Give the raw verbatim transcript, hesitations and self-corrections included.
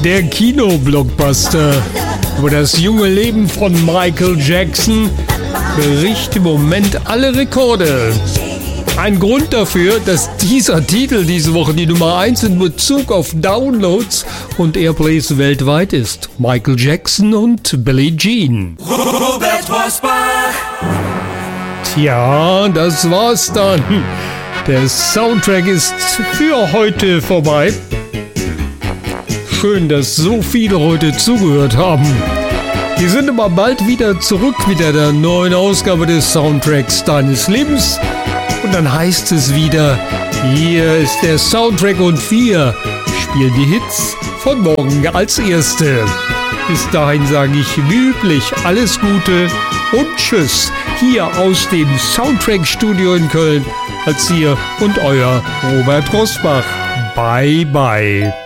Der Kino-Blockbuster über das junge Leben von Michael Jackson bricht im Moment alle Rekorde. Ein Grund dafür, dass dieser Titel diese Woche die Nummer eins in Bezug auf Downloads und Airplays weltweit ist. Michael Jackson und Billie Jean. Robert Rosbach. Tja, das war's dann. Der Soundtrack ist für heute vorbei. Schön, dass so viele heute zugehört haben. Wir sind aber bald wieder zurück mit der neuen Ausgabe des Soundtracks deines Lebens. Und dann heißt es wieder, hier ist der Soundtrack und wir spielen die Hits von morgen als erste. Bis dahin sage ich wie üblich alles Gute und Tschüss. Hier aus dem Soundtrack-Studio in Köln als ihr und euer Robert Rosbach. Bye, bye.